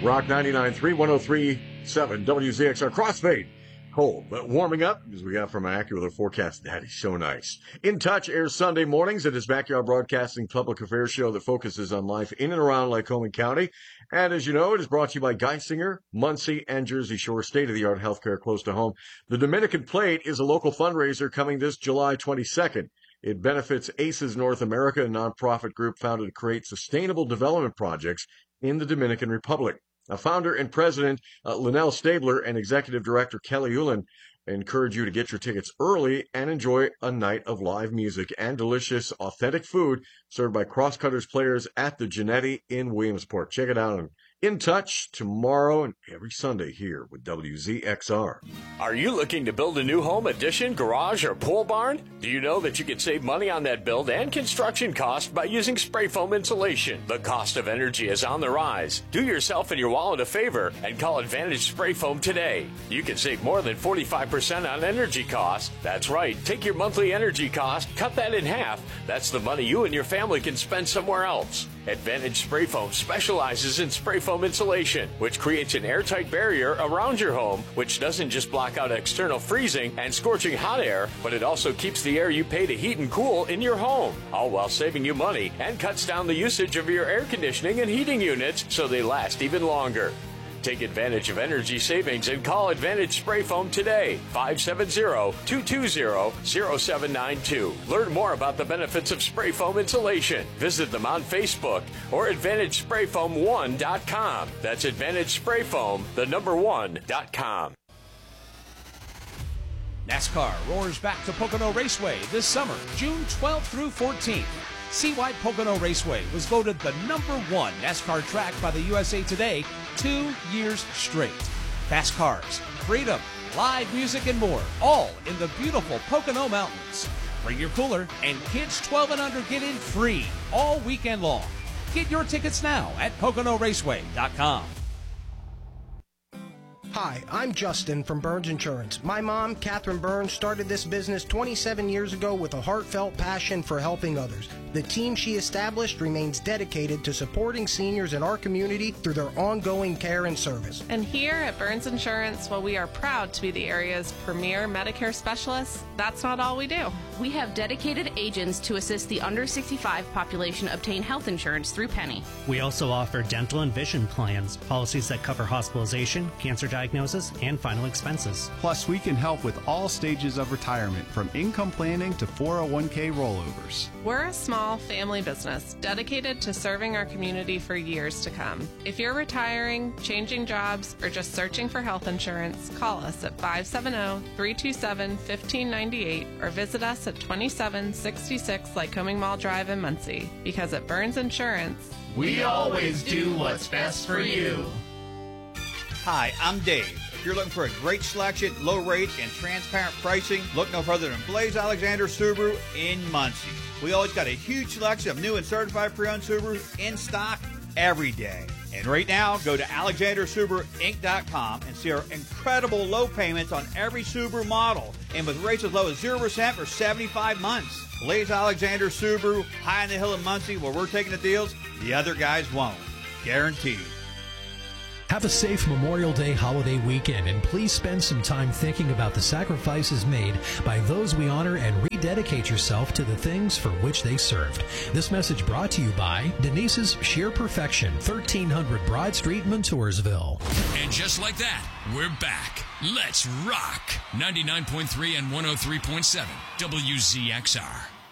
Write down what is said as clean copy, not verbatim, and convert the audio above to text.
Rock 99.3, 103.7, WZXR. Crossfade. Cold, but warming up because we got from an AccuWeather forecast. That is so nice. In Touch airs Sunday mornings at his Backyard Broadcasting public affairs show that focuses on life in and around Lycoming County. And as you know, it is brought to you by Geisinger, Muncie, and Jersey Shore, state-of-the-art healthcare close to home. The Dominican Plate is a local fundraiser coming this July 22nd. It benefits ACES North America, a nonprofit group founded to create sustainable development projects in the Dominican Republic. Founder and president Linnell Stabler and executive director Kelly Ulan encourage you to get your tickets early and enjoy a night of live music and delicious, authentic food served by Crosscutters players at the Genetti in Williamsport. Check it out on In Touch tomorrow and every Sunday here with WZXR. Are you looking to build a new home, addition, garage, or pole barn? Do you know that you can save money on that build and construction cost by using spray foam insulation? The cost of energy is on the rise. Do yourself and your wallet a favor and call Advantage Spray Foam today. You can save more than 45% on energy costs. That's right. Take your monthly energy cost, cut that in half. That's the money you and your family can spend somewhere else. Advantage Spray Foam specializes in spray foam insulation, which creates an airtight barrier around your home, which doesn't just block out external freezing and scorching hot air, but it also keeps the air you pay to heat and cool in your home, all while saving you money and cuts down the usage of your air conditioning and heating units so they last even longer. Take advantage of energy savings and call Advantage Spray Foam today, 570-220-0792. Learn more about the benefits of spray foam insulation. Visit them on Facebook or AdvantageSprayFoam1.com. That's AdvantageSprayFoam, the number 1.com. NASCAR roars back to Pocono Raceway this summer, June 12th through 14th. See why Pocono Raceway was voted the number 1 NASCAR track by the USA Today 2 years straight. Fast cars, freedom, live music, and more, all in the beautiful Pocono Mountains. Bring your cooler, and kids 12 and under get in free all weekend long. Get your tickets now at PoconoRaceway.com. Hi, I'm Justin from Burns Insurance. My mom, Catherine Burns, started this business 27 years ago with a heartfelt passion for helping others. The team she established remains dedicated to supporting seniors in our community through their ongoing care and service. And here at Burns Insurance, while we are proud to be the area's premier Medicare specialists, that's not all we do. We have dedicated agents to assist the under 65 population obtain health insurance through Penny. We also offer dental and vision plans, policies that cover hospitalization, cancer diagnosis, and final expenses. Plus, we can help with all stages of retirement, from income planning to 401k rollovers. We're a small family business dedicated to serving our community for years to come. If you're retiring, changing jobs, or just searching for health insurance, call us at 570-327-1598 or visit us at 2766 Lycoming Mall Drive in Muncie. Because at Burns Insurance, we always do what's best for you. Hi, I'm Dave. If you're looking for a great selection, low rate, and transparent pricing, look no further than Blaze Alexander Subaru in Muncie. We always got a huge selection of new and certified pre-owned Subarus in stock every day. And right now, go to AlexanderSubaruInc.com and see our incredible low payments on every Subaru model, and with rates as low as 0% for 75 months. Blaze Alexander Subaru, high on the hill in Muncie, where we're taking the deals the other guys won't. Guaranteed. Have a safe Memorial Day holiday weekend, and please spend some time thinking about the sacrifices made by those we honor and rededicate yourself to the things for which they served. This message brought to you by Denise's Sheer Perfection, 1300 Broad Street, Montoursville. And just like that, we're back. Let's rock. 99.3 and 103.7 WZXR.